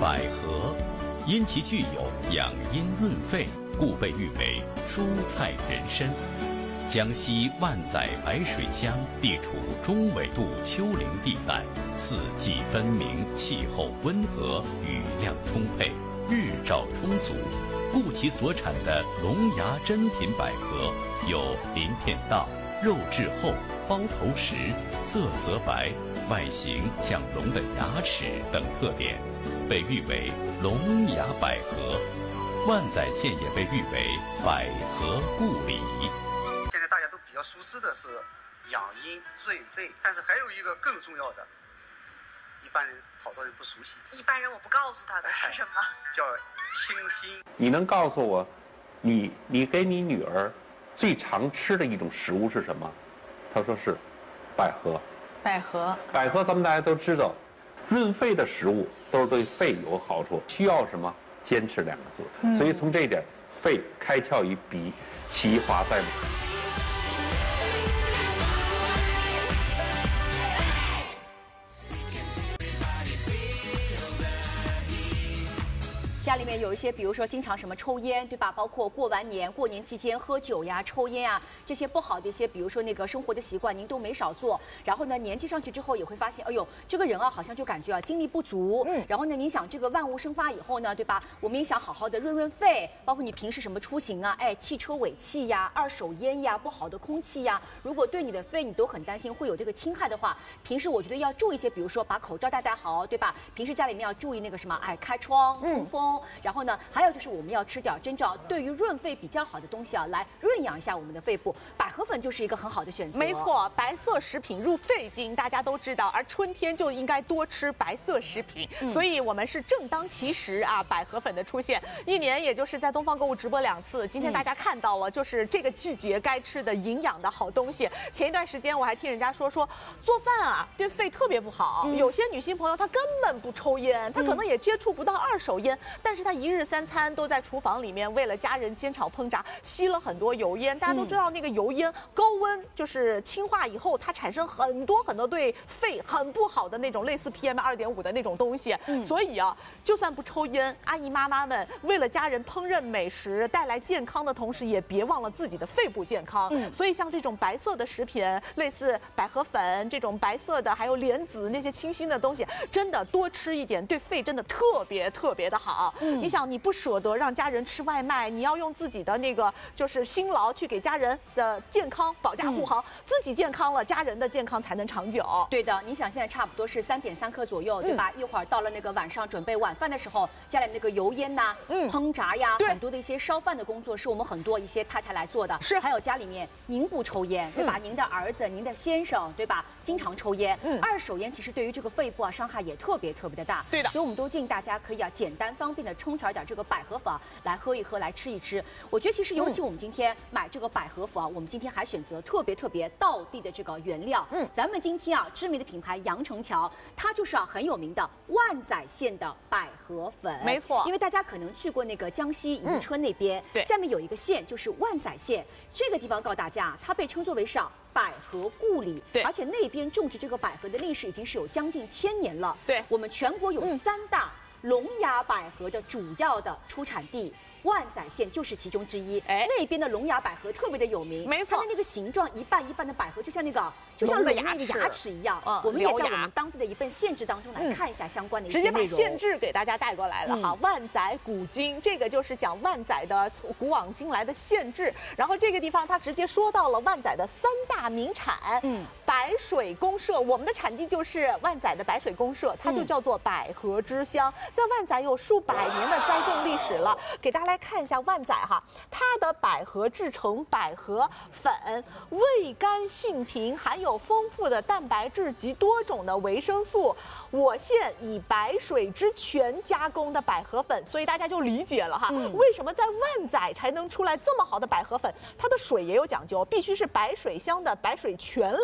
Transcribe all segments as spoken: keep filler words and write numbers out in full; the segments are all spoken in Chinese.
百合，因其具有养阴润肺，故被誉为蔬菜人参。江西万载白水乡地处中纬度丘陵地带，四季分明，气候温和，雨量充沛，日照充足，故其所产的龙牙珍品百合有鳞片大、肉质厚、包头实、色泽白、外形像龙的牙齿等特点，被誉为龙牙百合。万载县也被誉为百合故里。 现在大家都比较熟知的是养阴润肺，但是还有一个更重要的，一般人好多人不熟悉。 一般人我不告诉他的是什么？ 叫清心。 你能告诉我，你你给你女儿最常吃的一种食物是什么？她说是百合。 百合， 百合咱们大家都知道，润肺的食物都是对肺有好处，需要什么？坚持两个字。嗯、所以从这一点，肺开窍于鼻，其华在马。 家里面有一些，比如说经常什么抽烟，对吧？包括过完年、过年期间喝酒呀、抽烟啊，这些不好的一些，比如说那个生活的习惯，您都没少做。然后呢，年纪上去之后也会发现，哎呦，这个人啊，好像就感觉啊精力不足。嗯。然后呢，您想这个万物生发以后呢，对吧？我们也想好好的润润肺，包括你平时什么出行啊，哎，汽车尾气呀、二手烟呀、不好的空气呀，如果对你的肺你都很担心会有这个侵害的话，平时我觉得要注意一些，比如说把口罩戴戴好，对吧？平时家里面要注意那个什么，哎，开窗通风。嗯然后呢，还有就是我们要吃点真正对于润肺比较好的东西啊，来润养一下我们的肺部。百合粉就是一个很好的选择。 没错，白色食品入肺经，大家都知道，而春天就应该多吃白色食品，嗯、所以我们是正当其时啊，百合粉的出现，一年也就是在东方购物直播两次。今天大家看到了，就是这个季节该吃的营养的好东西。前一段时间我还听人家说说做饭啊对肺特别不好，嗯、有些女性朋友她根本不抽烟，她可能也接触不到二手烟，嗯、但是她一日三餐都在厨房里面为了家人煎炒烹炸，吸了很多油烟。大家都知道那个油烟高温就是氢化以后，它产生很多很多对肺很不好的那种类似 P M 二点五的那种东西。嗯、所以啊，就算不抽烟，阿姨妈妈们为了家人烹饪美食带来健康的同时，也别忘了自己的肺部健康。嗯、所以像这种白色的食品，类似百合粉这种白色的，还有莲子那些清新的东西，真的多吃一点，对肺真的特别特别的好。嗯、你想，你不舍得让家人吃外卖，你要用自己的那个就是辛劳去给家人的健康保驾护航，嗯、自己健康了，家人的健康才能长久。 对的，你想现在差不多是三点三克左右，对吧？嗯、一会儿到了那个晚上准备晚饭的时候，家里那个油烟呐、嗯、烹炸呀，很多的一些烧饭的工作是我们很多一些太太来做的。是，还有家里面您不抽烟，对吧？嗯、您的儿子、您的先生，对吧？经常抽烟，嗯、二手烟其实对于这个肺部啊伤害也特别特别的大。对的，所以我们都建议大家可以啊简单方便的冲调点这个百合粉来喝一喝，来吃一吃。我觉得其实尤其我们今天买这个百合粉啊，我们今天还选择特别特别道地的这个原料。嗯，咱们今天啊知名的品牌阳澄桥，它就是啊很有名的万载县的百合粉。没错，因为大家可能去过那个江西宜春那边，对，下面有一个县就是万载县，这个地方告诉大家，它被称作为是百合故里，对，而且那边种植这个百合的历史已经是有将近千年了。对，我们全国有三大龙牙百合的主要的出产地。万载县就是其中之一，哎，那边的龙牙百合特别的有名，没错，它的那个形状一半一半的百合，就像那个就像龙的牙齿牙齿一样。嗯，我们也在我们当地的一份县志当中来看一下相关的一些内容。直接把县志给大家带过来了哈，万载古今，这个就是讲万载的古往今来的县志。然后这个地方它直接说到了万载的三大名产，嗯，白水公社，我们的产地就是万载的白水公社，它就叫做百合之乡，在万载有数百年的栽种历史了，给大家来看一下万载哈，它的百合制成百合粉，味甘性平，含有丰富的蛋白质及多种的维生素。我县以白水之泉加工的百合粉，所以大家就理解了哈，嗯、为什么在万载才能出来这么好的百合粉？它的水也有讲究，必须是白水乡的白水泉来加工。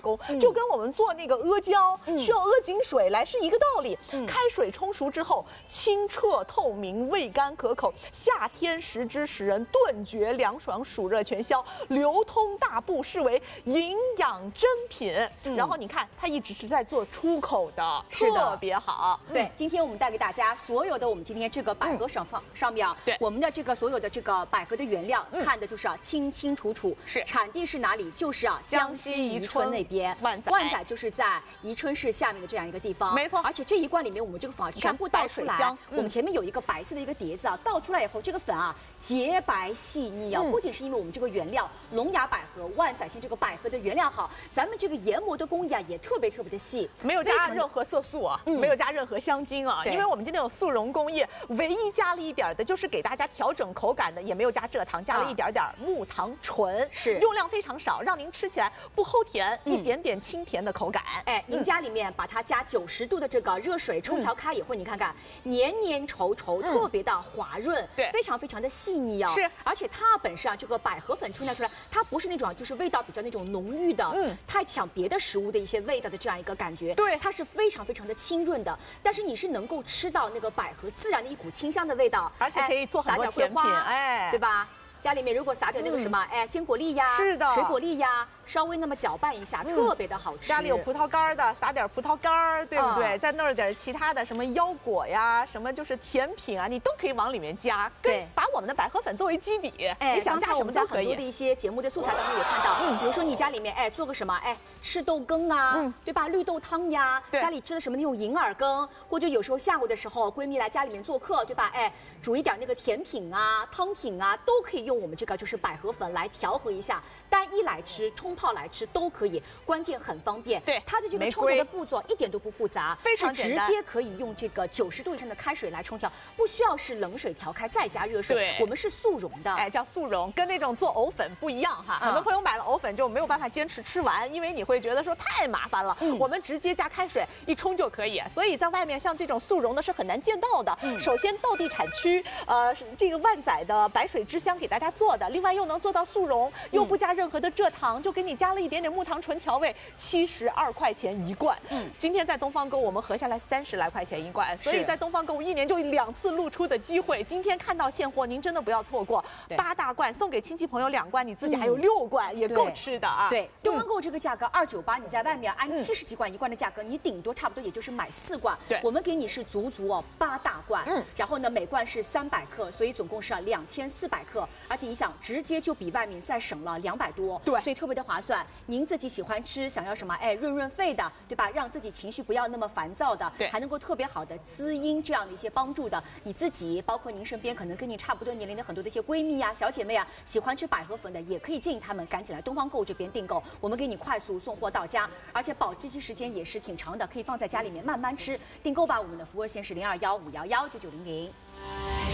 工，嗯、就跟我们做那个阿胶、嗯、需要阿井水来是一个道理。嗯、开水冲熟之后，清澈透明，味甘可口，夏天食之使人顿觉凉爽，暑热全消，流通大部，视为营养珍品。嗯、然后你看，它一直是在做出口的， 是的， 特别好。 对，嗯、今天我们带给大家所有的我们今天这个百合上方、嗯、上面啊， 对我们的这个所有的这个百合的原料，嗯、看的就是啊清清楚楚， 是产地是哪里？就是啊江西宜春那边， 万载万载就是在宜春市下面的这样一个地方， 没错。 而且这一罐里面我们这个粉啊全部倒出来，嗯、我们前面有一个白色的一个碟子啊，倒出来以后这个粉啊洁白细腻啊，嗯、不仅是因为我们这个原料龙牙百合、万载性这个百合的原料好，咱们这个研磨的工艺啊也特别特别的细， 没有加任何色素啊，嗯、没有加任何香精啊，因为我们今天有速溶工艺，唯一加了一点的就是给大家调整口感的，也没有加蔗糖，加了一点点木糖醇， 是用量非常少，让您吃起来不齁甜，嗯、一点点清甜的口感。 哎，您家里面把它加九十度的这个热水冲调开以后，嗯、你看看黏黏稠稠，嗯、特别的滑润， 对， 非常非常的细腻哦。 是， 而且它本身啊，这个百合粉冲调出来，它不是那种就是味道比较那种浓郁的，嗯，太抢别的食物的一些味道的这样一个感觉。 对， 它是非常非常的清润的，但是你是能够吃到那个百合自然的一股清香的味道， 而且可以做很多甜品，哎， 对吧？家里面如果撒点那个什么，嗯、哎，坚果粒呀， 是的， 水果粒呀，稍微那么搅拌一下，嗯、特别的好吃。 家里有葡萄干的，撒点葡萄干，对不对？嗯、再弄点其他的什么腰果呀，什么就是甜品啊，你都可以往里面加。 对， 把我们的百合粉作为基底， 哎， 你想加什么都可以。 很多的一些节目的素材当中也看到，嗯，比如说你家里面哎做个什么，哎吃豆羹啊，嗯、对吧？绿豆汤呀，家里吃的什么那种银耳羹，或者有时候下午的时候闺蜜来家里面做客，对吧？哎，煮一点那个甜品啊、汤品啊，都可以用我们这个就是百合粉来调和一下，单一来吃、冲泡来吃都可以，关键很方便。 对， 它的这个冲调的步骤一点都不复杂， 非常简单， 直接可以用这个九十度以上的开水来冲调，不需要是冷水调开再加热水。 对， 我们是速溶的， 哎，叫速溶，跟那种做藕粉不一样哈。嗯、很多朋友买了藕粉就没有办法坚持吃完，因为你会觉得说太麻烦了。嗯、我们直接加开水一冲就可以，所以在外面像这种速溶的是很难见到的。嗯、首先道地产区，呃，这个万载的白水之乡给大家做的，另外又能做到速溶，又不加任何的蔗糖，就给你加了一点点木糖醇调味，七十二块钱一罐。嗯，今天在东方购物我们合下来三十来块钱一罐，所以在东方购物一年就两次露出的机会，今天看到现货，您真的不要错过。八大罐送给亲戚朋友两罐，你自己还有六罐，嗯、也够吃的啊。 对，东方购物这个价格二九八，你在外面按七十几罐一罐的价格，你顶多差不多也就是买四罐。 对， 我们给你是足足哦八大罐，嗯，然后呢每罐是三百克，所以总共是啊两千四百克，而且你想直接就比外面再省了两百多， 对， 所以特别的划算。您自己喜欢吃，想要什么？哎，润润肺的，对吧？让自己情绪不要那么烦躁的， 对， 还能够特别好的滋阴这样的一些帮助的。你自己，包括您身边可能跟你差不多年龄的很多的一些闺蜜呀、小姐妹啊，喜欢吃百合粉的，也可以建议他们赶紧来东方购物这边订购，我们给你快速送货到家，而且保质期时间也是挺长的，可以放在家里面慢慢吃。订购吧，我们的服务热线是零二幺五幺幺九九零零。